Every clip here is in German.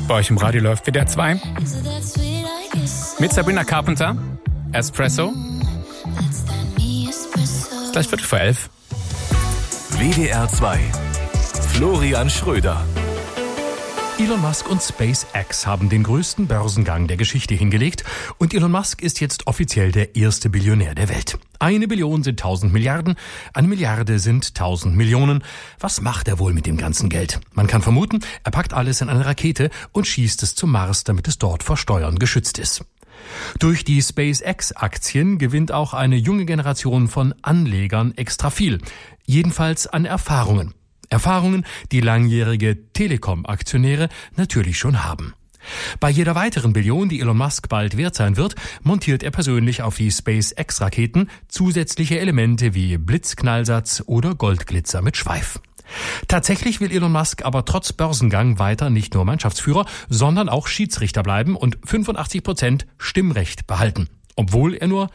Bei euch im Radio läuft WDR 2. Mit Sabrina Carpenter. Espresso. Ist gleich 11:15. WDR 2. Florian Schröder. Elon Musk und SpaceX haben den größten Börsengang der Geschichte hingelegt und Elon Musk ist jetzt offiziell der erste Billionär der Welt. 1 Billion sind 1000 Milliarden, 1 Milliarde sind 1000 Millionen. Was macht er wohl mit dem ganzen Geld? Man kann vermuten, er packt alles in eine Rakete und schießt es zum Mars, damit es dort vor Steuern geschützt ist. Durch die SpaceX-Aktien gewinnt auch eine junge Generation von Anlegern extra viel. Jedenfalls an Erfahrungen. Erfahrungen, die langjährige Telekom-Aktionäre natürlich schon haben. Bei jeder weiteren Billion, die Elon Musk bald wert sein wird, montiert er persönlich auf die SpaceX-Raketen zusätzliche Elemente wie Blitzknallsatz oder Goldglitzer mit Schweif. Tatsächlich will Elon Musk aber trotz Börsengang weiter nicht nur Mannschaftsführer, sondern auch Schiedsrichter bleiben und 85% Stimmrecht behalten, obwohl er nur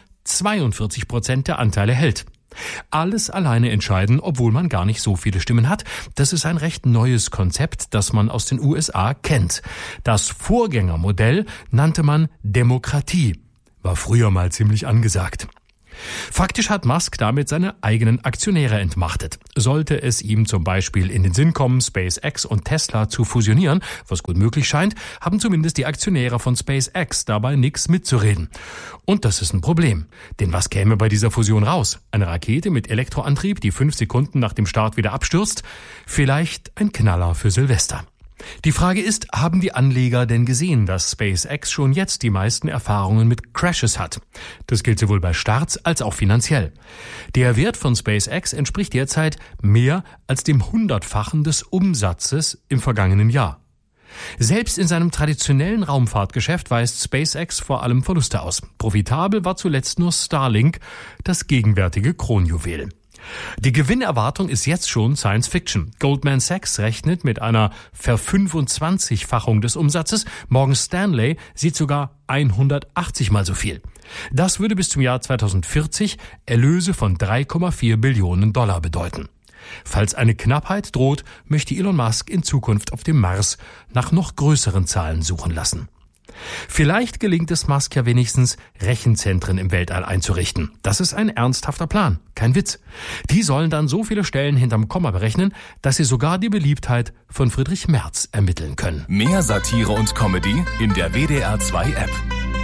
42% der Anteile hält. Alles alleine entscheiden, obwohl man gar nicht so viele Stimmen hat. Das ist ein recht neues Konzept, das man aus den USA kennt. Das Vorgängermodell nannte man Demokratie. War früher mal ziemlich angesagt. Faktisch hat Musk damit seine eigenen Aktionäre entmachtet. Sollte es ihm zum Beispiel in den Sinn kommen, SpaceX und Tesla zu fusionieren, was gut möglich scheint, haben zumindest die Aktionäre von SpaceX dabei nichts mitzureden. Und das ist ein Problem. Denn was käme bei dieser Fusion raus? Eine Rakete mit Elektroantrieb, die 5 Sekunden nach dem Start wieder abstürzt? Vielleicht ein Knaller für Silvester. Die Frage ist, haben die Anleger denn gesehen, dass SpaceX schon jetzt die meisten Erfahrungen mit Crashes hat? Das gilt sowohl bei Starts als auch finanziell. Der Wert von SpaceX entspricht derzeit mehr als dem 100-fachen des Umsatzes im vergangenen Jahr. Selbst in seinem traditionellen Raumfahrtgeschäft weist SpaceX vor allem Verluste aus. Profitabel war zuletzt nur Starlink, das gegenwärtige Kronjuwel. Die Gewinnerwartung ist jetzt schon Science Fiction. Goldman Sachs rechnet mit einer Ver-25-fachung des Umsatzes. Morgan Stanley sieht sogar 180 mal so viel. Das würde bis zum Jahr 2040 Erlöse von 3,4 Billionen Dollar bedeuten. Falls eine Knappheit droht, möchte Elon Musk in Zukunft auf dem Mars nach noch größeren Zahlen suchen lassen. Vielleicht gelingt es Musk ja wenigstens, Rechenzentren im Weltall einzurichten. Das ist ein ernsthafter Plan, kein Witz. Die sollen dann so viele Stellen hinterm Komma berechnen, dass sie sogar die Beliebtheit von Friedrich Merz ermitteln können. Mehr Satire und Comedy in der WDR 2 App.